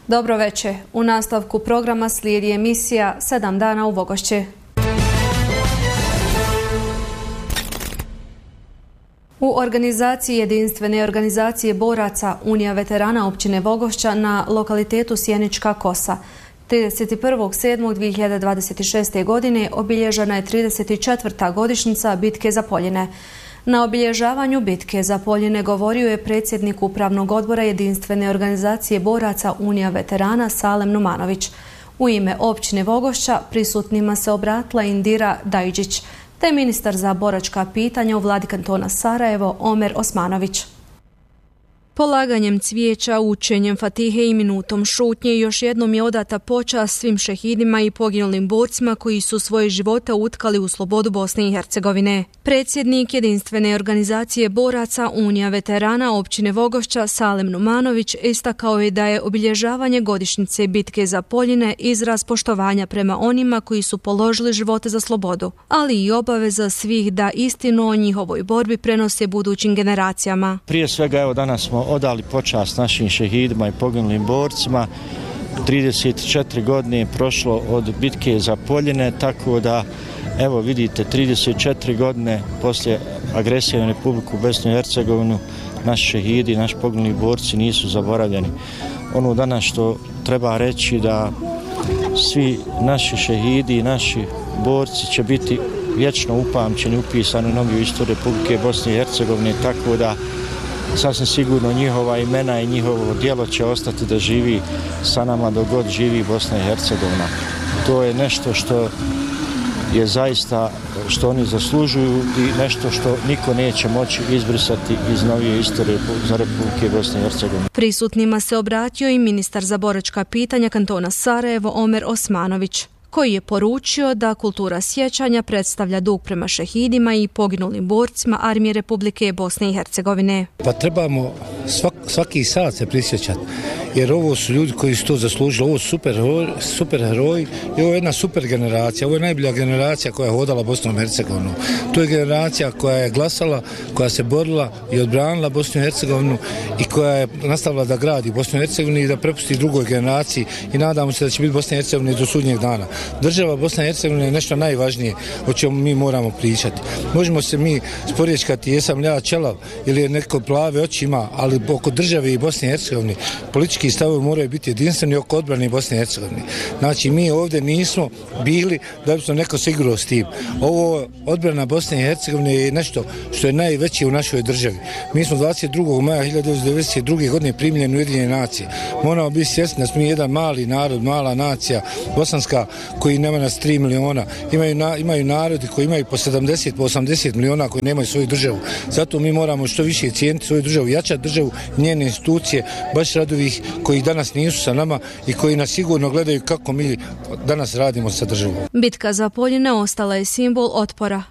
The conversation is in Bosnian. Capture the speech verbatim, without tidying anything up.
Dobro večer. U nastavku programa slijedi emisija Sedam dana u Vogošće. U organizaciji jedinstvene organizacije boraca Unija veterana općine Vogošća na lokalitetu Sjenička Kosa trideset prvog sedmog dvije hiljade dvadeset šeste. godine obilježena je trideset četvrta godišnjica bitke za Poljine. Na obilježavanju bitke za Poljine govorio je predsjednik Upravnog odbora jedinstvene organizacije boraca Unija veterana Salem Numanović. U ime općine Vogošća prisutnima se obratila Indira Dajđić, te ministar za boračka pitanja u vladi kantona Sarajevo Omer Osmanović. Polaganjem cvijeća, učenjem fatihe i minutom šutnje još jednom je odata počast svim šehidima i poginulim borcima koji su svoje živote utkali u slobodu Bosne i Hercegovine. Predsjednik jedinstvene organizacije boraca Unija veterana općine Vogošća Salem Numanović istakao je da je obilježavanje godišnjice bitke za Poljine izraz poštovanja prema onima koji su položili živote za slobodu, ali i obaveza svih da istinu o njihovoj borbi prenose budućim generacijama. Prije svega, evo, danas smo odali počast našim šehidima i poginulim borcima. trideset četiri godine je prošlo od bitke za Poljine, tako da evo vidite, trideset četiri godine poslije agresije na Republiku Bosnu i Hercegovinu naši šehidi, naši poginuli borci nisu zaboravljeni. Ono danas što treba reći da svi naši šehidi i naši borci će biti vječno upamćeni, upisani u noviju istoriju Republike Bosne i Hercegovine, tako da sasvim sigurno njihova imena i njihovo djelo će ostati da živi sa nama dok god živi Bosna i Hercegovina. To je nešto što je zaista, što oni zaslužuju i nešto što niko neće moći izbrisati iz novije istorije za Republike Bosne i Hercegovine. Prisutnima se obratio i ministar za boračka pitanja kantona Sarajevo Omer Osmanović, koji je poručio da kultura sjećanja predstavlja dug prema šehidima i poginulim borcima Armije Republike Bosne i Hercegovine. Pa trebamo svak, svaki sat se prisjećati, jer ovo su ljudi koji su to zaslužili, ovo su super, super heroji i ovo je jedna super generacija, ovo je najbolja generacija koja je hodala Bosnom i Hercegovinu. To je generacija koja je glasala, koja se borila i odbranila Bosnu i Hercegovinu i koja je nastavila da gradi Bosnu i Hercegovinu i da prepusti drugoj generaciji i nadamo se da će biti Bosna i Hercegovina do sudnjeg dana. Država Bosna i Hercegovina je nešto najvažnije o čemu mi moramo pričati. Možemo se mi sporječkati jesam li ja čelav ili je neko plave oči ima, ali oko države i Bosne i Hercegovine politički stavovi moraju biti jedinstveni oko odbrane Bosne i Hercegovine. Znači mi ovdje nismo bili da bi smo neko se igrao s tim. Ovo odbrana Bosne i Hercegovine je nešto što je najveće u našoj državi. Mi smo dvadeset drugog maja hiljadu devetsto devedeset druge. godine primljeni u Ujedinjene nacije. Moramo biti svjesni da smo mi jedan mali narod, mala nacija, bosanska, koji nema nas tri miliona. Imaju, na, imaju narodi koji imaju po sedamdeset, po osamdeset miliona koji nemaju svoju državu. Zato mi moramo što više cijeniti svoju državu, jačati državu, njene institucije, baš radovih koji danas nisu sa nama i koji nas sigurno gledaju kako mi danas radimo sa državom. Bitka za Poljine ostala je simbol otpora,